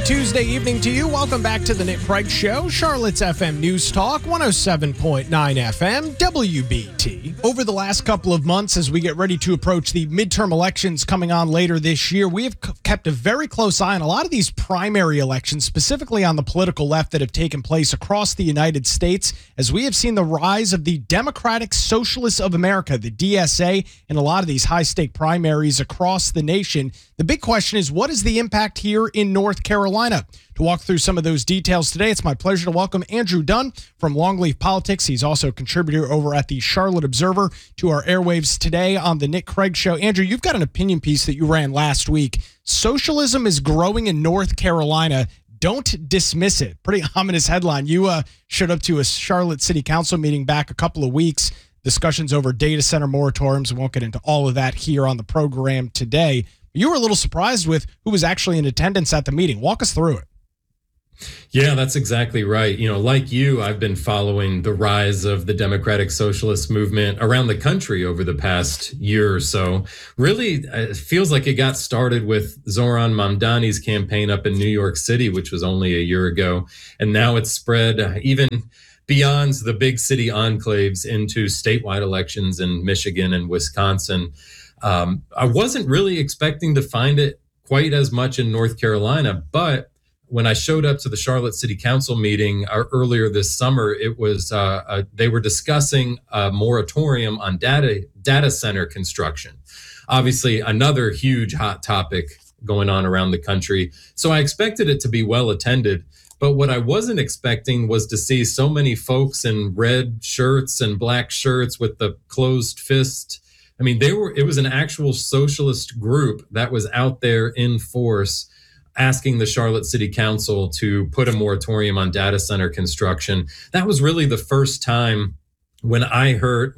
Tuesday evening to you. Welcome back to the Nick Craig Show, Charlotte's FM News Talk, 107.9 FM, WBT. Over the last couple of months, as we get ready to approach the midterm elections coming on later this year, we have kept a very close eye on a lot of these primary elections, specifically on the political left that have taken place across the United States, as we have seen the rise of the Democratic Socialists of America, the DSA, in a lot of these high-stake primaries across the nation. The big question is, what is the impact here in North Carolina? To walk through some of those details today, it's my pleasure to welcome Andrew Dunn from Longleaf Politics. He's also a contributor over at the Charlotte Observer to our airwaves today on the Nick Craig Show. Andrew, you've got an opinion piece that you ran last week. Socialism is growing in North Carolina. Don't dismiss it. Pretty ominous headline. You showed up to a Charlotte City Council meeting back a couple of weeks. Discussions over data center moratoriums. We won't get into all of that here on the program today. You were a little surprised with who was actually in attendance at the meeting. Walk us through it. Yeah, that's exactly right. Like you, I've been following the rise of the Democratic Socialist movement around the country over the past year or so. Really, it feels like it got started with Zoran Mamdani's campaign up in New York City, which was only a year ago. And now it's spread even beyond the big city enclaves into statewide elections in Michigan and Wisconsin. I wasn't really expecting to find it quite as much in North Carolina, but when I showed up to the Charlotte City Council meeting earlier this summer, it was they were discussing a moratorium on data center construction. Obviously, another huge hot topic going on around the country. So I expected it to be well attended. But what I wasn't expecting was to see so many folks in red shirts and black shirts with the closed fist. I mean, it was an actual socialist group that was out there in force asking the Charlotte City Council to put a moratorium on data center construction. That was really the first time when I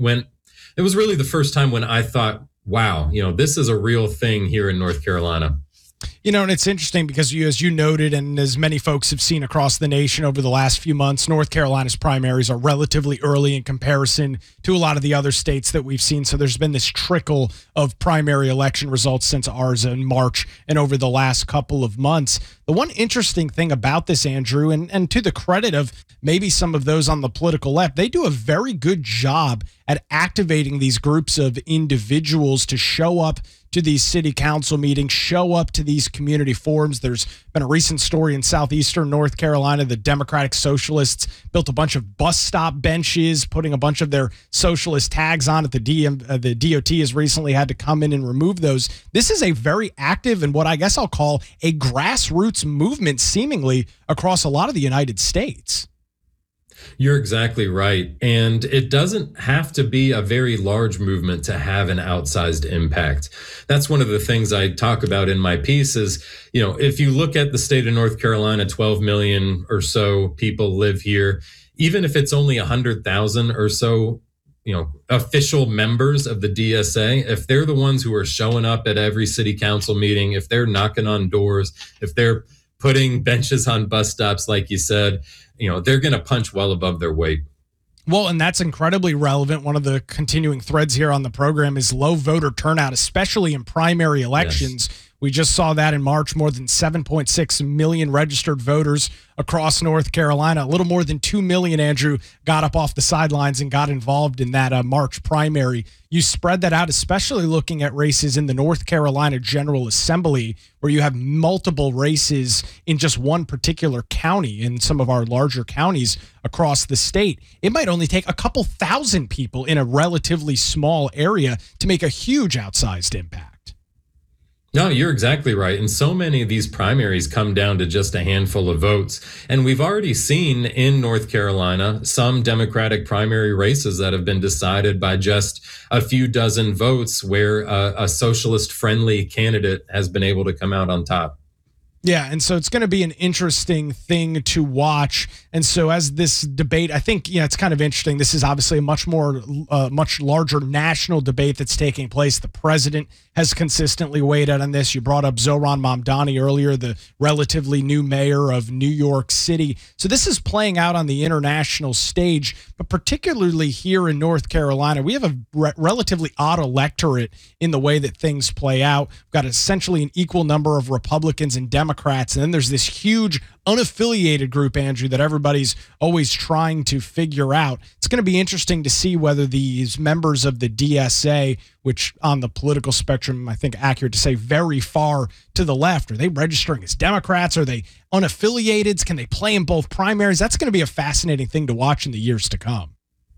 thought, wow, this is a real thing here in North Carolina. And it's interesting because as you noted, and as many folks have seen across the nation over the last few months, North Carolina's primaries are relatively early in comparison to a lot of the other states that we've seen. So there's been this trickle of primary election results since ours in March and over the last couple of months. The one interesting thing about this, Andrew, and to the credit of maybe some of those on the political left, they do a very good job at activating these groups of individuals to show up to these city council meetings, show up to these community forums. There's been a recent story in southeastern North Carolina. The Democratic Socialists built a bunch of bus stop benches, putting a bunch of their socialist tags on it. The DOT has recently had to come in and remove those. This is a very active and what I guess I'll call a grassroots movement seemingly across a lot of the United States. You're exactly right. And it doesn't have to be a very large movement to have an outsized impact. That's one of the things I talk about in my piece is, if you look at the state of North Carolina, 12 million or so people live here. Even if it's only 100,000 or so, official members of the DSA, if they're the ones who are showing up at every city council meeting, if they're knocking on doors, if they're putting benches on bus stops, like you said, they're going to punch well above their weight. Well, and that's incredibly relevant. One of the continuing threads here on the program is low voter turnout, especially in primary elections. Yes. We just saw that in March, more than 7.6 million registered voters across North Carolina. A little more than 2 million, Andrew, got up off the sidelines and got involved in that March primary. You spread that out, especially looking at races in the North Carolina General Assembly, where you have multiple races in just one particular county in some of our larger counties across the state. It might only take a couple thousand people in a relatively small area to make a huge outsized impact. No, you're exactly right. And so many of these primaries come down to just a handful of votes. And we've already seen in North Carolina some Democratic primary races that have been decided by just a few dozen votes where a socialist-friendly candidate has been able to come out on top. Yeah, and so it's going to be an interesting thing to watch. And so as this debate, I think, it's kind of interesting. This is obviously a much larger national debate that's taking place. The president has consistently weighed in on this. You brought up Zoran Mamdani earlier, the relatively new mayor of New York City. So this is playing out on the international stage, but particularly here in North Carolina, we have a relatively odd electorate in the way that things play out. We've got essentially an equal number of Republicans and Democrats Democrats. And then there's this huge unaffiliated group, Andrew, that everybody's always trying to figure out. It's going to be interesting to see whether these members of the DSA, which on the political spectrum, I think accurate to say very far to the left, are they registering as Democrats? Are they unaffiliated? Can they play in both primaries? That's going to be a fascinating thing to watch in the years to come.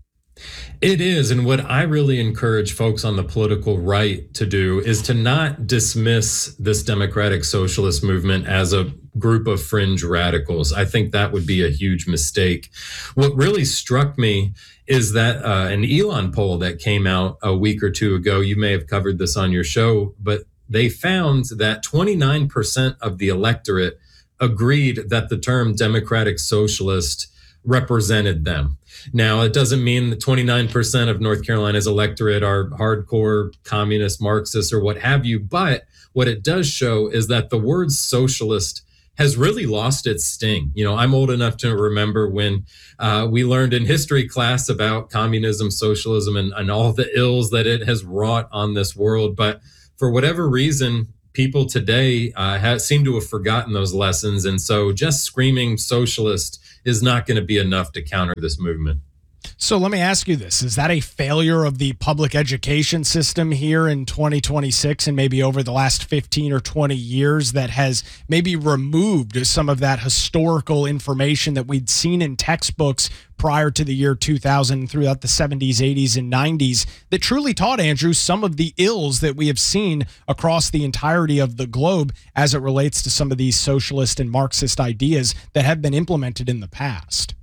It is. And what I really encourage folks on the political right to do is to not dismiss this democratic socialist movement as a group of fringe radicals. I think that would be a huge mistake. What really struck me is that an Elon poll that came out a week or two ago, you may have covered this on your show, but they found that 29% of the electorate agreed that the term democratic socialist represented them. Now, it doesn't mean that 29% of North Carolina's electorate are hardcore communist, Marxists, or what have you. But what it does show is that the word socialist has really lost its sting. You know, I'm old enough to remember when we learned in history class about communism, socialism, and all the ills that it has wrought on this world. But for whatever reason, people today seem to have forgotten those lessons. And so just screaming socialist is not going to be enough to counter this movement. So let me ask you this. Is that a failure of the public education system here in 2026 and maybe over the last 15 or 20 years that has maybe removed some of that historical information that we'd seen in textbooks prior to the year 2000 throughout the 70s, 80s, and 90s that truly taught, Andrew, some of the ills that we have seen across the entirety of the globe as it relates to some of these socialist and Marxist ideas that have been implemented in the past?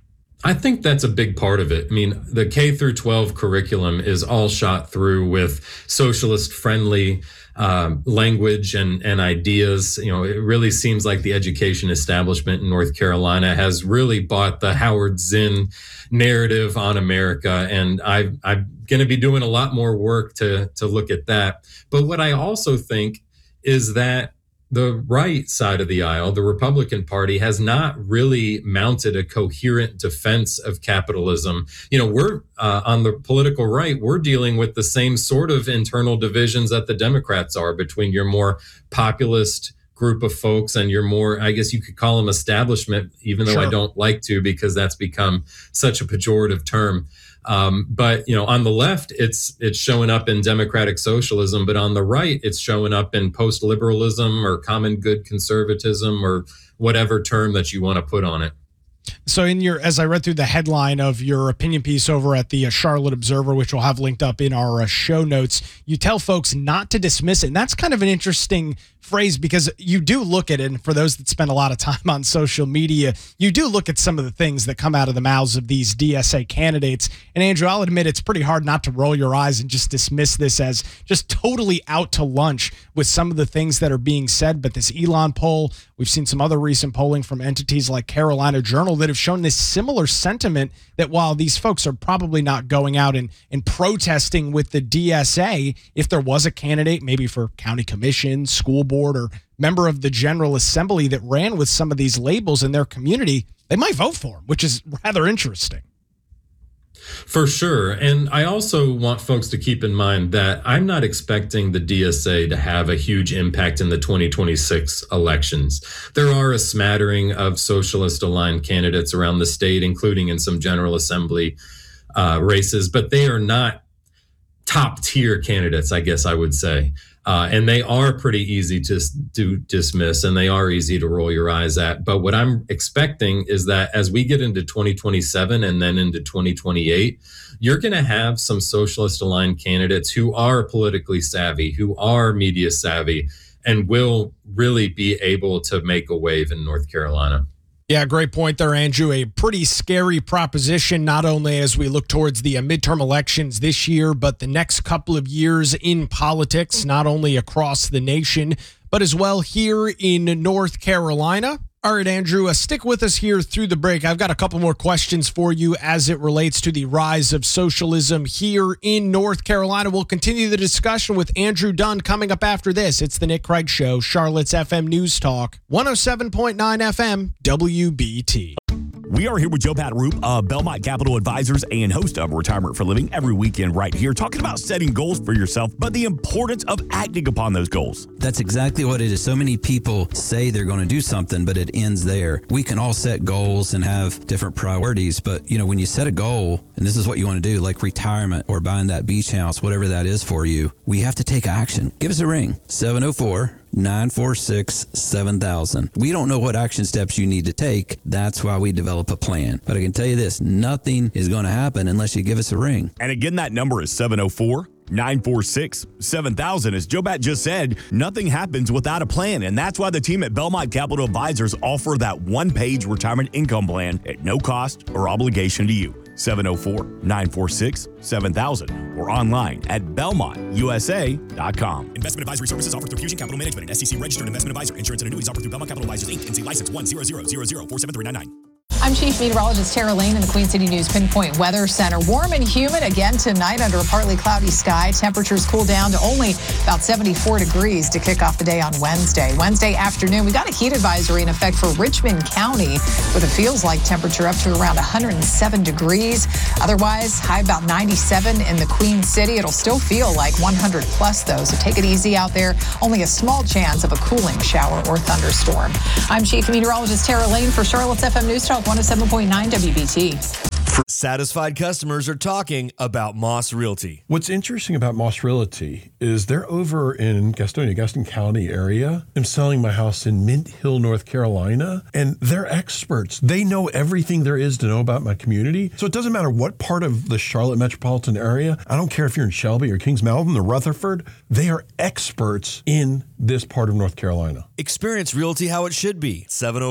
I think that's a big part of it. I mean, the K through 12 curriculum is all shot through with socialist friendly language and ideas. You know, it really seems like the education establishment in North Carolina has really bought the Howard Zinn narrative on America. And I'm going to be doing a lot more work to look at that. But what I also think is that the right side of the aisle, the Republican Party, has not really mounted a coherent defense of capitalism. You know, we're on the political right, we're dealing with the same sort of internal divisions that the Democrats are between your more populist group of folks and your more, I guess you could call them establishment, even though I don't like to, because that's become such a pejorative term. But, you know, on the left, it's showing up in democratic socialism, but on the right, it's showing up in post-liberalism or common good conservatism or whatever term that you want to put on it. So as I read through the headline of your opinion piece over at the Charlotte Observer, which we'll have linked up in our show notes, you tell folks not to dismiss it. And that's kind of an interesting phrase because you do look at it. And for those that spend a lot of time on social media, you do look at some of the things that come out of the mouths of these DSA candidates. And Andrew, I'll admit it's pretty hard not to roll your eyes and just dismiss this as just totally out to lunch with some of the things that are being said. But this Elon poll, we've seen some other recent polling from entities like Carolina Journal that have shown this similar sentiment that while these folks are probably not going out and protesting with the DSA, if there was a candidate maybe for county commission, school board, or member of the General Assembly that ran with some of these labels in their community, they might vote for them, which is rather interesting. For sure. And I also want folks to keep in mind that I'm not expecting the DSA to have a huge impact in the 2026 elections. There are a smattering of socialist aligned candidates around the state, including in some General Assembly races, but they are not top tier candidates, I guess I would say. And they are pretty easy to dismiss and they are easy to roll your eyes at. But what I'm expecting is that as we get into 2027 and then into 2028, you're going to have some socialist aligned candidates who are politically savvy, who are media savvy, and will really be able to make a wave in North Carolina. Yeah, great point there, Andrew. A pretty scary proposition, not only as we look towards the midterm elections this year, but the next couple of years in politics, not only across the nation, but as well here in North Carolina. All right, Andrew, stick with us here through the break. I've got a couple more questions for you as it relates to the rise of socialism here in North Carolina. We'll continue the discussion with Andrew Dunn coming up after this. It's the Nick Craig Show, Charlotte's FM News Talk, 107.9 FM, WBT. We are here with Joe Pataroop of Belmont Capital Advisors and host of Retirement for Living every weekend right here, talking about setting goals for yourself, but the importance of acting upon those goals. That's exactly what it is. So many people say they're going to do something, but it ends there. We can all set goals and have different priorities, but when you set a goal, and this is what you want to do, like retirement or buying that beach house, whatever that is for you, we have to take action. Give us a ring, 704-946-7000. We don't know what action steps you need to take. That's why we develop a plan. But I can tell you this, nothing is going to happen unless you give us a ring. And again, that number is 704-946-7000. As Joe Bat just said, nothing happens without a plan. And that's why the team at Belmont Capital Advisors offer that one-page retirement income plan at no cost or obligation to you. 704-946-7000 or online at belmontusa.com. Investment advisory services offered through Fusion Capital Management, an SEC registered investment advisor. Insurance and annuities offered through Belmont Capital Advisors, Inc. NC license 10000473999. I'm Chief Meteorologist Tara Lane in the Queen City News Pinpoint Weather Center. Warm and humid again tonight under a partly cloudy sky. Temperatures cool down to only about 74 degrees to kick off the day on Wednesday. Wednesday afternoon, we got a heat advisory in effect for Richmond County with a feels like temperature up to around 107 degrees. Otherwise, high about 97 in the Queen City. It'll still feel like 100 plus though, so take it easy out there. Only a small chance of a cooling shower or thunderstorm. I'm Chief Meteorologist Tara Lane for Charlotte's FM News Talk 107.9 WBT. Satisfied customers are talking about Moss Realty. What's interesting about Moss Realty is they're over in Gastonia, Gaston County area. I'm selling my house in Mint Hill, North Carolina, and they're experts. They know everything there is to know about my community. So it doesn't matter what part of the Charlotte metropolitan area. I don't care if you're in Shelby or Kings Mountain or Rutherford. They are experts in this part of North Carolina. Experience Realty how it should be.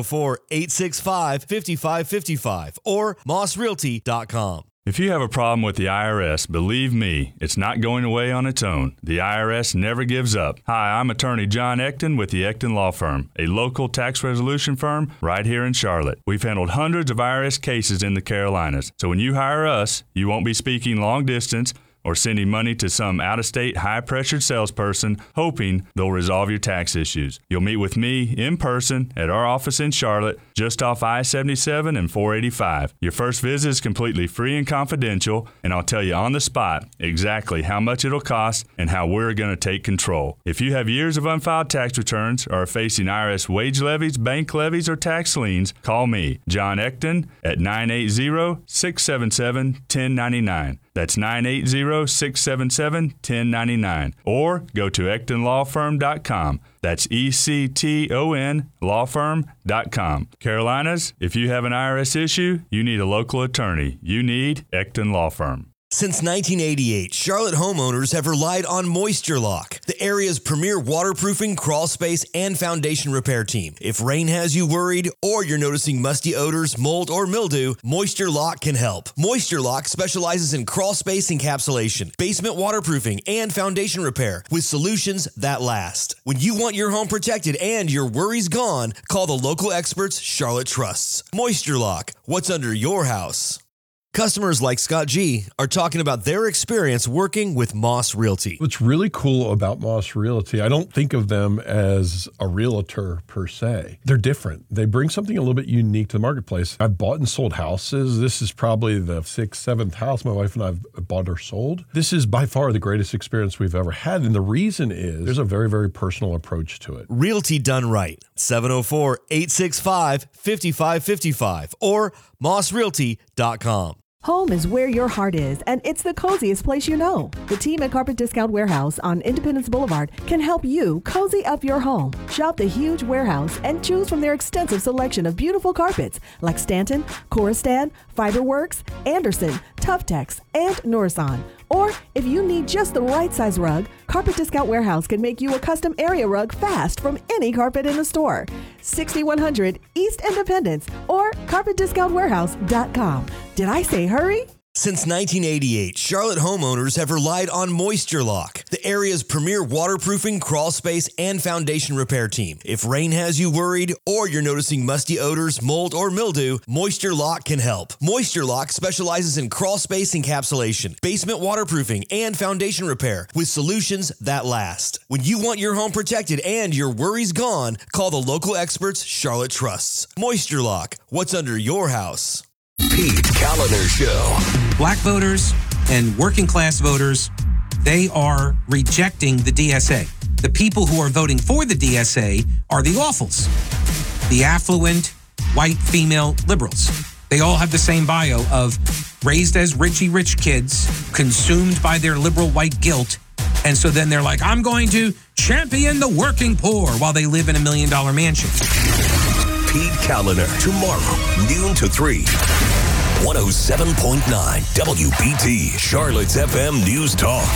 704-865-5555 or mossrealty.com. If you have a problem with the IRS, believe me, it's not going away on its own. The IRS never gives up. Hi, I'm attorney John Ecton with the Ecton Law Firm, a local tax resolution firm right here in Charlotte. We've handled hundreds of IRS cases in the Carolinas, so when you hire us, you won't be speaking long distance or sending money to some out-of-state, high-pressured salesperson hoping they'll resolve your tax issues. You'll meet with me in person at our office in Charlotte, just off I-77 and 485. Your first visit is completely free and confidential, and I'll tell you on the spot exactly how much it'll cost and how we're going to take control. If you have years of unfiled tax returns or are facing IRS wage levies, bank levies, or tax liens, call me, John Ecton, at 980-677-1099. That's 980-677-1099. Or go to EctonLawFirm.com. That's ECTON lawfirm.com. Carolinas, if you have an IRS issue, you need a local attorney. You need Ecton Law Firm. Since 1988, Charlotte homeowners have relied on Moisture Lock, the area's premier waterproofing, crawl space, and foundation repair team. If rain has you worried or you're noticing musty odors, mold, or mildew, Moisture Lock can help. Moisture Lock specializes in crawl space encapsulation, basement waterproofing, and foundation repair with solutions that last. When you want your home protected and your worries gone, call the local experts Charlotte trusts. Moisture Lock, what's under your house? Customers like Scott G are talking about their experience working with Moss Realty. What's really cool about Moss Realty, I don't think of them as a realtor per se. They're different. They bring something a little bit unique to the marketplace. I've bought and sold houses. This is probably the 6th, 7th house my wife and I have bought or sold. This is by far the greatest experience we've ever had. And the reason is there's a very, very personal approach to it. Realty done right. 704-865-5555 or mossrealty.com. Home is where your heart is, and it's the coziest place you know. The team at Carpet Discount Warehouse on Independence Boulevard can help you cozy up your home. Shop the huge warehouse and choose from their extensive selection of beautiful carpets like Stanton, Coristan, Fiberworks, Anderson, Tuftex, and Norison. Or if you need just the right size rug, Carpet Discount Warehouse can make you a custom area rug fast from any carpet in the store. 6100 East Independence or carpetdiscountwarehouse.com. Did I say hurry? Since 1988, Charlotte homeowners have relied on Moisture Lock, the area's premier waterproofing, crawl space, and foundation repair team. If rain has you worried or you're noticing musty odors, mold, or mildew, Moisture Lock can help. Moisture Lock specializes in crawl space encapsulation, basement waterproofing, and foundation repair with solutions that last. When you want your home protected and your worries gone, call the local experts Charlotte trusts. Moisture Lock, what's under your house? Pete Kaliner Show. Black voters and working class voters, they are rejecting the DSA. The people who are voting for the DSA are the awfuls, the affluent, white female liberals. They all have the same bio of raised as Richie Rich kids, consumed by their liberal white guilt. And so then they're like, I'm going to champion the working poor while they live in $1 million mansion. Pete Kaliner, tomorrow, noon to 3. 107.9 WBT, Charlotte's FM News Talk.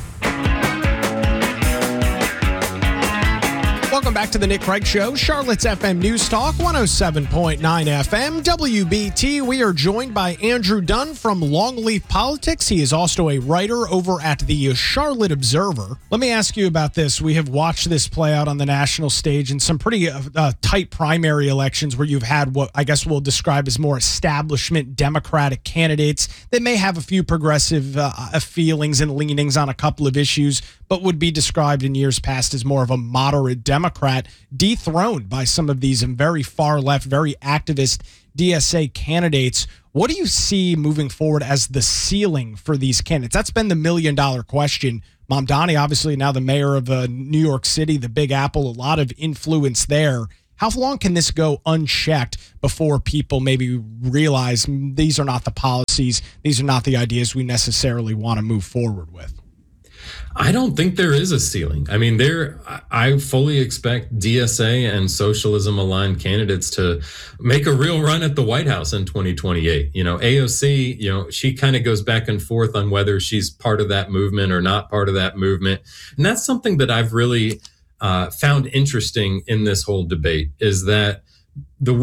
Welcome back to the Nick Craig Show, Charlotte's FM News Talk, 107.9 FM, WBT. We are joined by Andrew Dunn from Longleaf Politics. He is also a writer over at the Charlotte Observer. Let me ask you about this. We have watched this play out on the national stage in some pretty tight primary elections where you've had what I guess we'll describe as more establishment Democratic candidates that may have a few progressive feelings and leanings on a couple of issues, but would be described in years past as more of a moderate Democrat, dethroned by some of these very far left, very activist DSA candidates. What do you see moving forward as the ceiling for these candidates? That's been the $1 million question. Mamdani, obviously now the mayor of New York City, the Big Apple, a lot of influence there. How long can this go unchecked before people maybe realize these are not the policies, these are not the ideas we necessarily want to move forward with? I don't think there is a ceiling. I mean, I fully expect DSA and socialism aligned candidates to make a real run at the White House in 2028. You know, AOC, she kind of goes back and forth on whether she's part of that movement or not part of that movement. And that's something that I've really found interesting in this whole debate, is that the